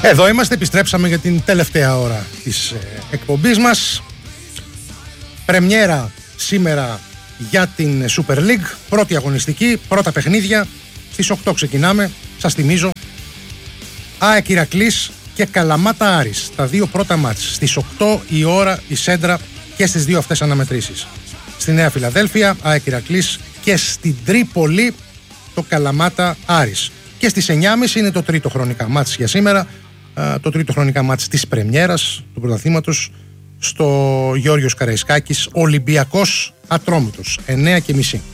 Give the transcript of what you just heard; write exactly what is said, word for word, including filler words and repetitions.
Εδώ είμαστε, επιστρέψαμε για την τελευταία ώρα της ε, εκπομπής μας. Πρεμιέρα σήμερα για την Super League. Πρώτη αγωνιστική, πρώτα παιχνίδια. Στις οκτώ ξεκινάμε, σας θυμίζω. ΑΕΚ Ηρακλής και Καλαμάτα Άρης. Τα δύο πρώτα μάτς. Στις οκτώ η ώρα η Σέντρα και στις δύο αυτές αναμετρήσεις. Στη Νέα Φιλαδέλφια, ΑΕΚ Ηρακλής, και στην Τρίπολη το Καλαμάτα Άρης. Και στις εννιά και μισή είναι το τρίτο χρονικά μάτς για σήμερα. Το τρίτο χρονικά μάτς της πρεμιέρας του πρωταθλήματος στο Γεώργιος Καραϊσκάκης, Ολυμπιακός Ατρόμητος, εννιά και μισή.